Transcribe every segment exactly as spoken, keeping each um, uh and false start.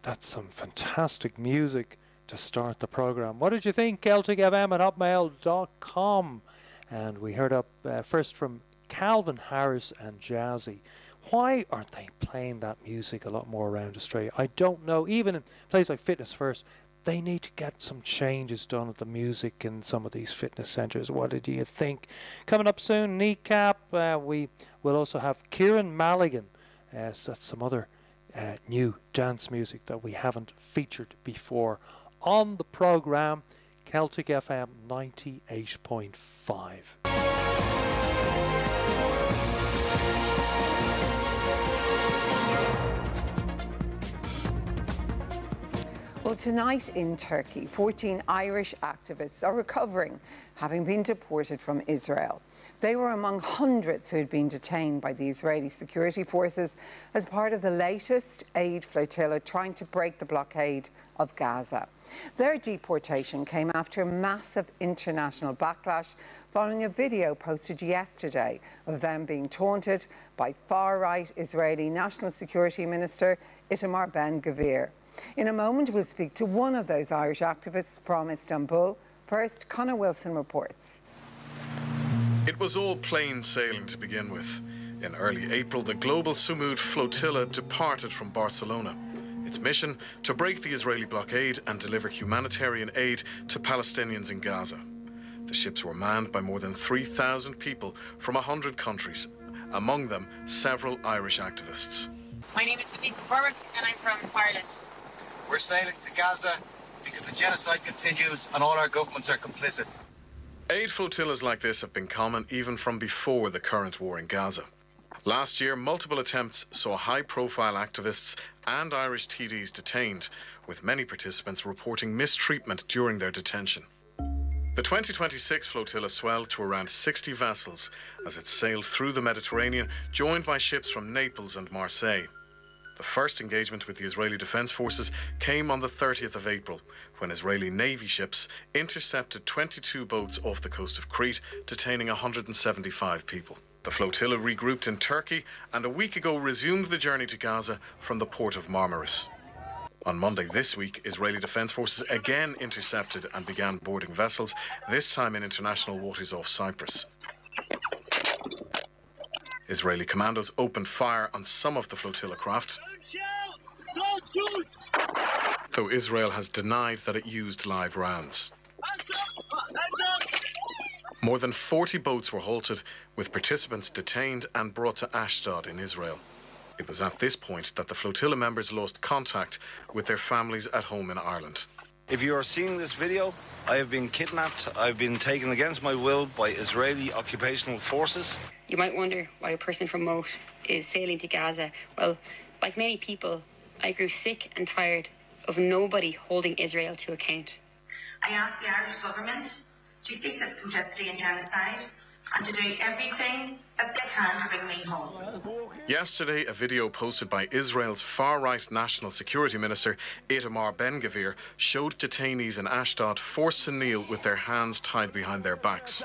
that's some fantastic music to start the programme. What did you think? Celtic F M at hotmail dot com. And we heard up uh, first from Calvin Harris and Jazzy. Why aren't they playing that music a lot more around Australia? I don't know. Even in places like Fitness First, they need to get some changes done with the music in some of these fitness centres. What do you think? Coming up soon, Kneecap. Uh, we will also have Kieran Maligan. Uh, so that's some other uh, new dance music that we haven't featured before on the programme. Celtic F M ninety-eight point five. Well, tonight in Turkey, fourteen Irish activists are recovering, having been deported from Israel. They were among hundreds who had been detained by the Israeli security forces as part of the latest aid flotilla trying to break the blockade of Gaza. Their deportation came after a massive international backlash following a video posted yesterday of them being taunted by far-right Israeli National Security Minister Itamar Ben-Gvir. In a moment, we'll speak to one of those Irish activists from Istanbul. First, Conor Wilson reports. It was all plain sailing to begin with. In early April, the global Sumud flotilla departed from Barcelona. Its mission, to break the Israeli blockade and deliver humanitarian aid to Palestinians in Gaza. The ships were manned by more than three thousand people from one hundred countries, among them several Irish activists. My name is Louise McCormick and I'm from Ireland. We're sailing to Gaza because the genocide continues and all our governments are complicit. Aid flotillas like this have been common even from before the current war in Gaza. Last year, multiple attempts saw high-profile activists and Irish T Ds detained, with many participants reporting mistreatment during their detention. The twenty twenty-six flotilla swelled to around sixty vessels as it sailed through the Mediterranean, joined by ships from Naples and Marseille. The first engagement with the Israeli Defence Forces came on the thirtieth of April, when Israeli Navy ships intercepted twenty-two boats off the coast of Crete, detaining one hundred seventy-five people. The flotilla regrouped in Turkey and a week ago resumed the journey to Gaza from the port of Marmaris. On Monday this week, Israeli Defence Forces again intercepted and began boarding vessels, this time in international waters off Cyprus. Israeli commandos opened fire on some of the flotilla craft, Don't shoot! though Israel has denied that it used live rounds. More than forty boats were halted, with participants detained and brought to Ashdod in Israel. It was at this point that the flotilla members lost contact with their families at home in Ireland. If you are seeing this video, I have been kidnapped. I've been taken against my will by Israeli occupational forces. You might wonder why a person from Moat is sailing to Gaza. Well, like many people, I grew sick and tired of nobody holding Israel to account. I asked the Irish government to cease its complicity in genocide and to do everything that they can to bring me home. Yesterday, a video posted by Israel's far-right National Security Minister Itamar Ben-Gvir showed detainees in Ashdod forced to kneel with their hands tied behind their backs.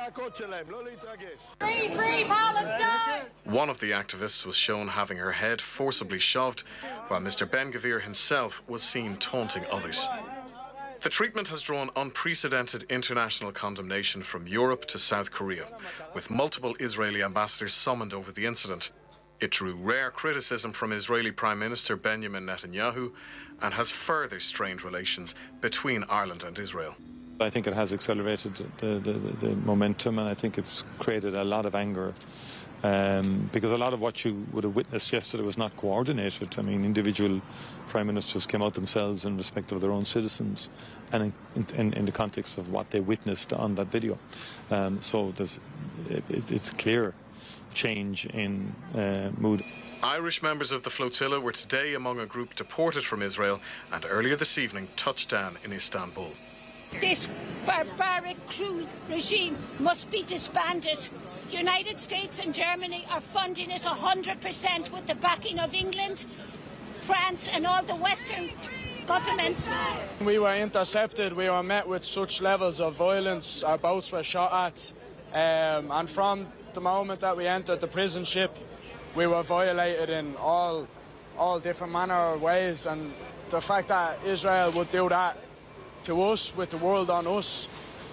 Free, free Palestine! One of the activists was shown having her head forcibly shoved, while Mister Ben-Gvir himself was seen taunting others. The treatment has drawn unprecedented international condemnation from Europe to South Korea, with multiple Israeli ambassadors summoned over the incident. It drew rare criticism from Israeli Prime Minister Benjamin Netanyahu and has further strained relations between Ireland and Israel. I think it has accelerated the, the, the momentum, and I think it's created a lot of anger. Um, because a lot of what you would have witnessed yesterday was not coordinated. I mean, individual prime ministers came out themselves in respect of their own citizens and in, in, in the context of what they witnessed on that video. Um, so there's, it, it's clear change in uh, mood. Irish members of the flotilla were today among a group deported from Israel and earlier this evening touched down in Istanbul. This barbaric, cruel regime must be disbanded. The United States and Germany are funding it one hundred percent with the backing of England, France and all the Western governments. We were intercepted, we were met with such levels of violence, our boats were shot at, um, and from the moment that we entered the prison ship, we were violated in all all different manner of ways, and the fact that Israel would do that to us, with the world on us,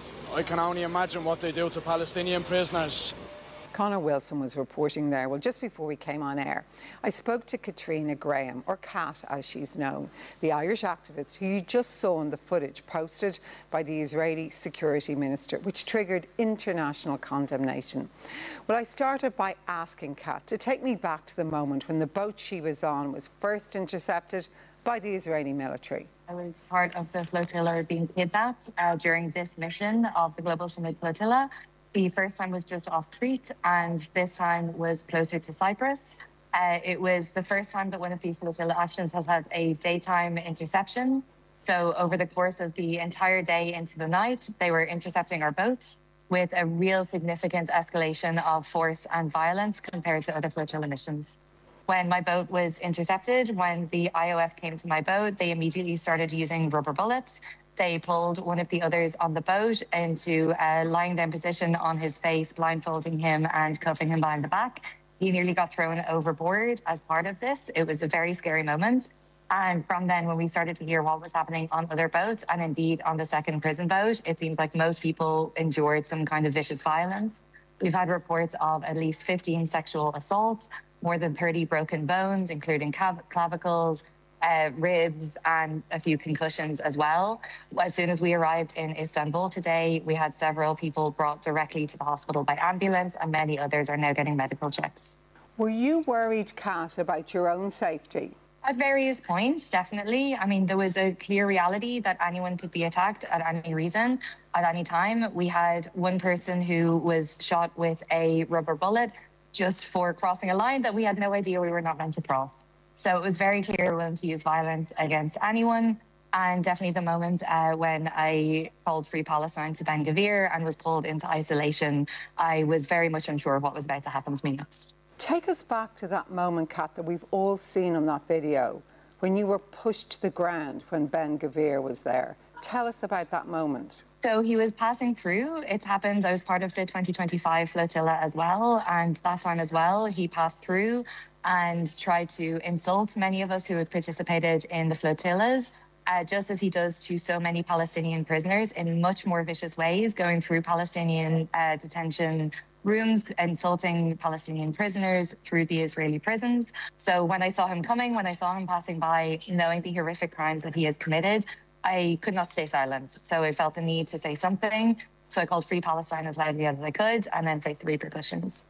I can only imagine what they do to Palestinian prisoners. Conor Wilson was reporting there. Well, just before we came on air, I spoke to Katrina Graham, or Kat as she's known, the Irish activist who you just saw in the footage posted by the Israeli security minister, which triggered international condemnation. Well, I started by asking Kat to take me back to the moment when the boat she was on was first intercepted by the Israeli military. I was part of the flotilla being kidnapped uh, during this mission of the Global Summit Flotilla. The first time was just off Crete, and this time was closer to Cyprus. Uh, it was the first time that one of these flotilla actions has had a daytime interception. So over the course of the entire day into the night, they were intercepting our boat with a real significant escalation of force and violence compared to other flotilla missions. When my boat was intercepted, when the I O F came to my boat, they immediately started using rubber bullets. They pulled one of the others on the boat into a lying down position on his face, blindfolding him and cuffing him behind the back. He nearly got thrown overboard as part of this. It was a very scary moment. And from then, when we started to hear what was happening on other boats, and indeed on the second prison boat, it seems like most people endured some kind of vicious violence. We've had reports of at least fifteen sexual assaults, more than thirty broken bones, including cav- clavicles, Uh, ribs, and a few concussions as well. As soon as we arrived in Istanbul today, we had several people brought directly to the hospital by ambulance, and many others are now getting medical checks. Were you worried, Kat, about your own safety? At various points, definitely. I mean, there was a clear reality that anyone could be attacked at any reason, at any time. We had one person who was shot with a rubber bullet just for crossing a line that we had no idea we were not meant to cross. So it was very clear we were willing to use violence against anyone. And definitely the moment uh, when I called Free Palestine to Ben Gvir and was pulled into isolation, I was very much unsure of what was about to happen to me next. Take us back to that moment, Kat, that we've all seen on that video, when you were pushed to the ground when Ben Gvir was there. Tell us about that moment. So he was passing through. It's happened. I was part of the twenty twenty-five flotilla as well. And that time as well, he passed through and tried to insult many of us who had participated in the flotillas, uh, just as he does to so many Palestinian prisoners in much more vicious ways, going through Palestinian uh, detention rooms, insulting Palestinian prisoners through the Israeli prisons. So when I saw him coming, when I saw him passing by, knowing the horrific crimes that he has committed, I could not stay silent. So I felt the need to say something. So I called Free Palestine as loudly as I could, and then face the repercussions.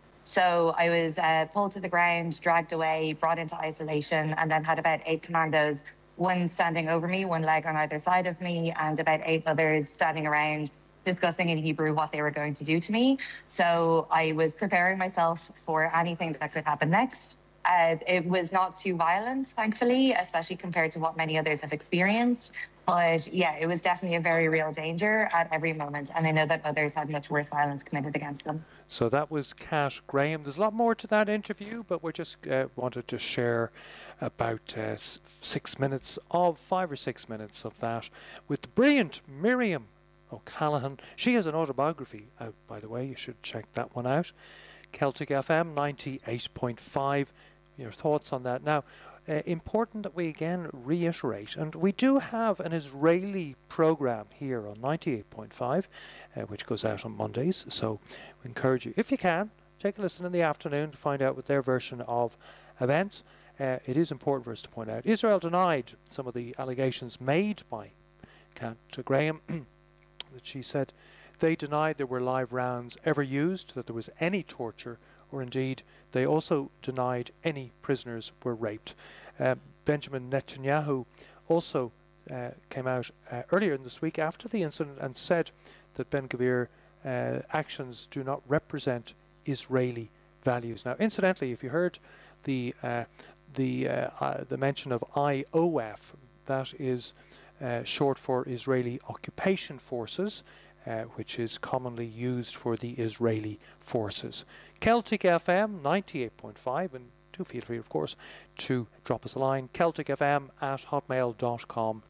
So I was uh, pulled to the ground, dragged away, brought into isolation, and then had about eight commandos, one standing over me, one leg on either side of me, and about eight others standing around discussing in Hebrew what they were going to do to me. So I was preparing myself for anything that could happen next. Uh, it was not too violent, thankfully, especially compared to what many others have experienced. But yeah, it was definitely a very real danger at every moment. And I know that others had much worse violence committed against them. So that was Kat Graham. There's a lot more to that interview, but we just uh, wanted to share about uh, six minutes of, five or six minutes of that with the brilliant Miriam O'Callaghan. She has an autobiography out, by the way. You should check that one out. Celtic F M ninety-eight point five. Your thoughts on that? Now, uh, important that we again reiterate, and we do have an Israeli program here on ninety-eight point five, uh, which goes out on Mondays. So we encourage you, if you can, take a listen in the afternoon to find out what their version of events. Uh, it is important for us to point out Israel denied some of the allegations made by Kat Graham. That she said they denied there were live rounds ever used, that there was any torture, or indeed they also denied any prisoners were raped. Uh, Benjamin Netanyahu also uh, came out uh, earlier in this week after the incident and said that Ben Gvir uh, actions do not represent Israeli values. Now, incidentally, if you heard the uh, the uh, uh, the mention of I O F, that is uh, short for Israeli Occupation Forces, uh, which is commonly used for the Israeli forces. Celtic F M ninety-eight point five, and do feel free, of course, to drop us a line. Celtic F M at hotmail dot com